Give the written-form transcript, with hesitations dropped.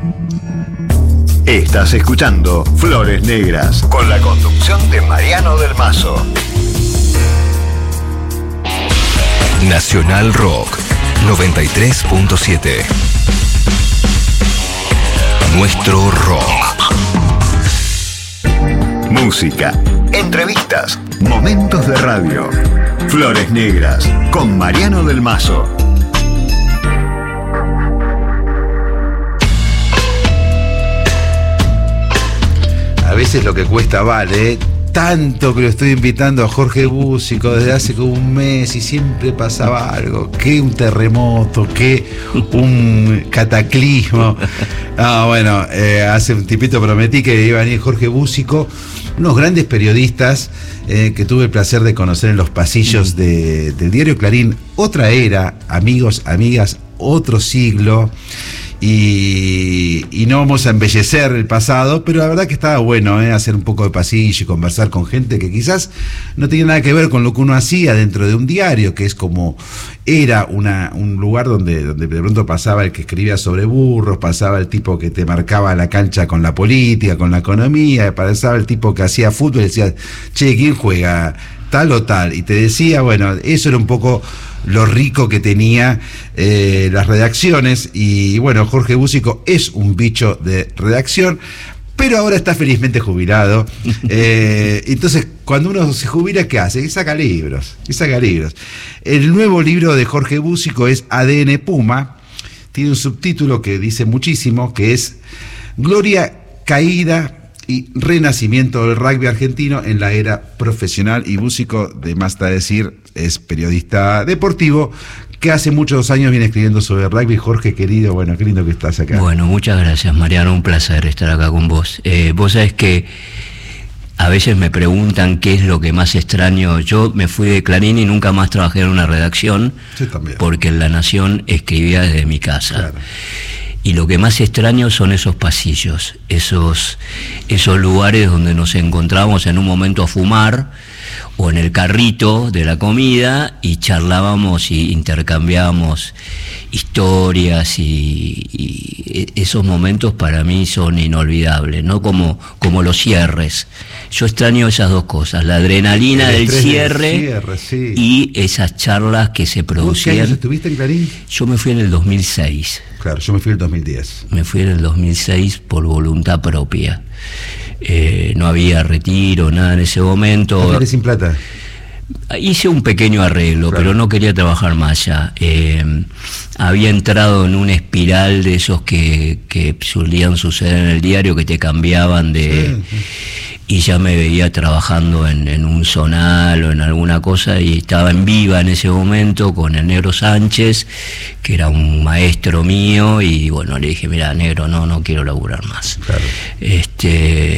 Estás escuchando Flores Negras, con la conducción de Mariano del Mazo. Nacional Rock 93.7. Nuestro rock. Música, entrevistas, momentos de radio. Flores Negras, con Mariano del Mazo. A veces lo que cuesta vale, tanto que lo estoy invitando a Jorge Búzico desde hace como un mes y siempre pasaba algo, que un terremoto, que un cataclismo. Bueno, hace un tipito prometí que iba a venir Jorge Búzico, unos grandes periodistas que tuve el placer de conocer en los pasillos del diario Clarín. Otra era, amigos, amigas, otro siglo. Y no vamos a embellecer el pasado, pero la verdad que estaba bueno hacer un poco de pasillo y conversar con gente que quizás no tenía nada que ver con lo que uno hacía dentro de un diario, que es como era un lugar donde de pronto pasaba el que escribía sobre burros, pasaba el tipo que te marcaba la cancha con la política, con la economía, pasaba el tipo que hacía fútbol y decía, che, ¿quién juega? Tal o tal, y te decía, bueno, eso era un poco lo rico que tenía las redacciones. Y bueno, Jorge Búzico es un bicho de redacción, pero ahora está felizmente jubilado. Entonces, cuando uno se jubila, ¿qué hace? Y saca libros. El nuevo libro de Jorge Búzico es ADN Puma. Tiene un subtítulo que dice muchísimo, que es Gloria, Caída y Renacimiento del rugby argentino en la era profesional. Y Búzico, de más está decir, es periodista deportivo que hace muchos años viene escribiendo sobre rugby. Jorge, querido, bueno, qué lindo que estás acá. Bueno, muchas gracias, Mariano, un placer estar acá con vos. Vos sabés que a veces me preguntan qué es lo que más extraño. Yo me fui de Clarín y nunca más trabajé en una redacción. Sí, también. Porque en La Nación escribía desde mi casa. Claro. Y lo que más extraño son esos pasillos, esos lugares donde nos encontramos en un momento a fumar o en el carrito de la comida y charlábamos y intercambiábamos historias y esos momentos para mí son inolvidables, ¿no? Como los cierres. Yo extraño esas dos cosas, la adrenalina del cierre, sí. Y esas charlas que se producían. ¿Qué años estuviste en Clarín? Yo me fui en el 2006. Claro, yo me fui en el 2010. Me fui en el 2006 por voluntad propia. No había retiro, nada en ese momento. ¿Eres sin plata? Hice un pequeño arreglo, claro, pero no quería trabajar más ya. Había entrado en una espiral de esos que solían suceder en el diario, que te cambiaban de... Sí. Y ya me veía trabajando en un zonal o en alguna cosa, y estaba en Viva en ese momento con el Negro Sánchez, que era un maestro mío, y bueno, le dije, mira, Negro, no quiero laburar más. Claro.